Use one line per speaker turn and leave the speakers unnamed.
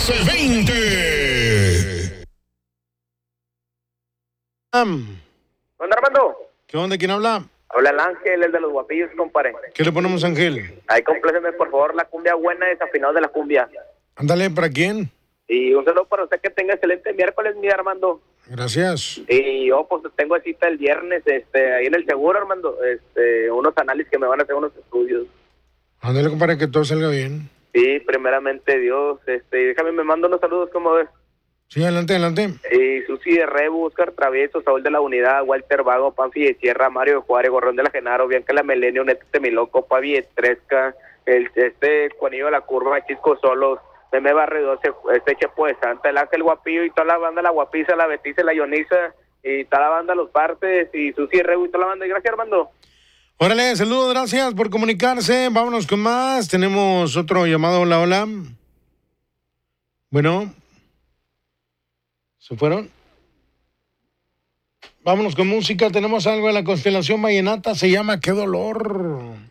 1420.
¿Dónde, Armando?
¿Qué onda? ¿Quién habla?
Habla el Ángel, el de los guapillos, compadre.
¿Qué le ponemos, Ángel?
Ahí compléceme, por favor, la cumbia buena, desafinado de la cumbia.
Ándale, ¿para quién?
Y un saludo para usted, que tenga excelente miércoles, mi Armando.
Gracias.
Y yo, pues, tengo cita el viernes, ahí en el seguro, Armando, unos análisis que me van a hacer, unos estudios.
Ándale, compadre, que todo salga bien.
Sí, primeramente Dios, déjame, me mando unos saludos, ¿cómo ves?
Sí, adelante, adelante.
Y Susi de Rebu, Oscar Travieso, Saúl de la Unidad, Walter Vago, Panfi de Sierra, Mario de Juárez, Gorrón de la Genaro, Bianca la Melenio, Neto Temiloco, Pavi de Tresca, Juanillo de la Curva, Chisco Solos, Meme Barredo, Chepo de Santa, el Ángel Guapillo y toda la banda, la Guapiza, la Betiza, la Ioniza, y toda la banda, los Partes, y Susi de Rebu y toda la banda. Y gracias, Armando.
Órale, saludos, gracias por comunicarse. Vámonos con más. Tenemos otro llamado. Hola, hola. Bueno. ¿Se fueron? Vámonos con música. Tenemos algo en la constelación vallenata. Se llama Qué Dolor.